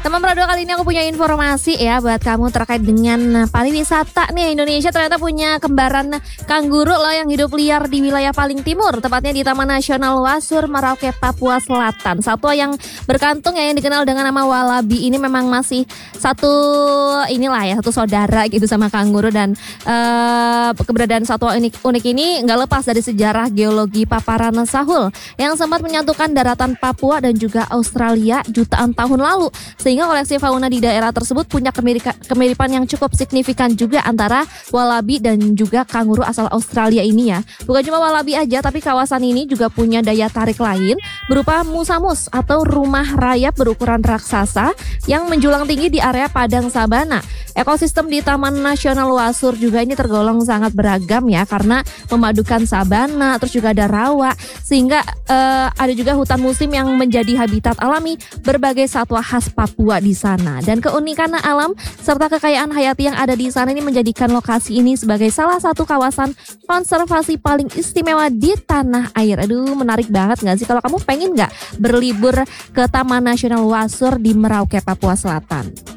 Teman Prado, kali ini aku punya informasi ya buat kamu terkait dengan pariwisata nih. Indonesia ternyata punya kembaran kanguru loh yang hidup liar di wilayah paling timur, tepatnya di Taman Nasional Wasur, Merauke, Papua Selatan. Satwa yang berkantung ya, yang dikenal dengan nama walabi ini memang masih satu saudara gitu sama kanguru, dan keberadaan satwa unik ini nggak lepas dari sejarah geologi paparan Sahul yang sempat menyatukan daratan Papua dan juga Australia jutaan tahun lalu. Sehingga koleksi fauna di daerah tersebut punya kemiripan yang cukup signifikan juga antara walabi dan juga kanguru asal Australia ini ya. Bukan cuma walabi aja, tapi kawasan ini juga punya daya tarik lain berupa musamus atau rumah rayap berukuran raksasa yang menjulang tinggi di area padang sabana. Ekosistem di Taman Nasional Wasur juga ini tergolong sangat beragam ya, karena memadukan sabana, terus juga ada rawa, sehingga ada juga hutan musim yang menjadi habitat alami berbagai satwa khas Papua di sana. Dan keunikan alam serta kekayaan hayati yang ada di sana ini menjadikan lokasi ini sebagai salah satu kawasan konservasi paling istimewa di tanah air. Aduh, menarik banget gak sih? Kalau kamu pengen gak berlibur ke Taman Nasional Wasur di Merauke, Papua Selatan?